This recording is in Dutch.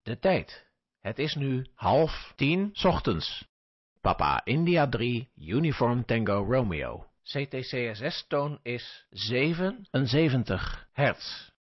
De tijd. Het is nu 9:30 ochtends. Papa India 3, Uniform Tango Romeo. CTCSS-toon is 77 hertz.